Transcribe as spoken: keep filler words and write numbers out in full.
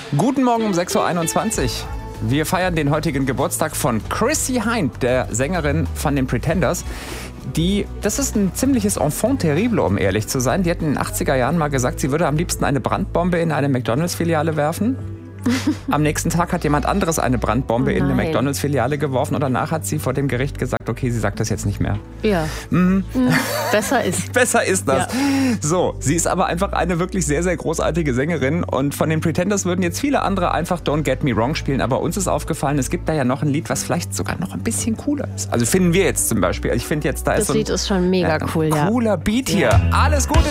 Guten Morgen um sechs Uhr einundzwanzig. Wir feiern den heutigen Geburtstag von Chrissie Hynde, der Sängerin von den Pretenders. Die, das ist ein ziemliches Enfant terrible, um ehrlich zu sein. Die hat in den achtziger Jahren mal gesagt, sie würde am liebsten eine Brandbombe in eine McDonalds-Filiale werfen. Am nächsten Tag hat jemand anderes eine Brandbombe Oh in eine nein. McDonalds-Filiale geworfen und danach hat sie vor dem Gericht gesagt, okay, sie sagt das jetzt nicht mehr. Ja. Mhm. Besser ist. Besser ist das. Ja. So, sie ist aber einfach eine wirklich sehr, sehr großartige Sängerin und von den Pretenders würden jetzt viele andere einfach Don't Get Me Wrong spielen, aber uns ist aufgefallen, es gibt da ja noch ein Lied, was vielleicht sogar noch ein bisschen cooler ist. Also finden wir jetzt zum Beispiel. Ich finde jetzt, da Das ist so ein Lied ist schon mega ja, cool, ja. cooler Beat Ja. hier. Alles Gute.